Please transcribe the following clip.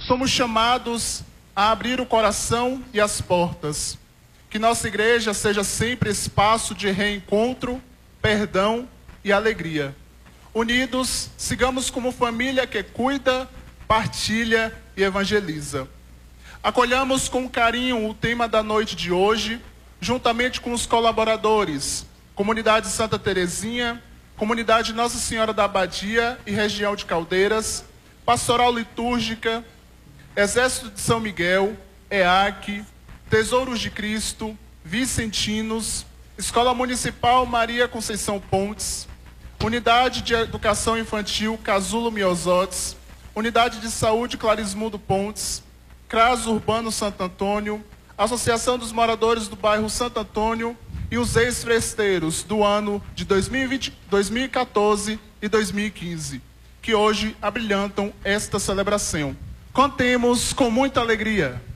somos chamados a abrir o coração e as portas. Que nossa igreja seja sempre espaço de reencontro, perdão e alegria. Unidos, sigamos como família que cuida, partilha e evangeliza. Acolhamos com carinho o tema da noite de hoje, juntamente com os colaboradores, Comunidade Santa Terezinha, Comunidade Nossa Senhora da Abadia e Região de Caldeiras, Pastoral Litúrgica, Exército de São Miguel, EAC, Tesouros de Cristo, Vicentinos, Escola Municipal Maria Conceição Pontes, Unidade de Educação Infantil Casulo Miosotes, Unidade de Saúde Clarismundo Pontes, CRAS Urbano Santo Antônio, Associação dos Moradores do Bairro Santo Antônio e os ex-fresteiros do ano de 2014 e 2015, que hoje abrilhantam esta celebração. Contemos com muita alegria.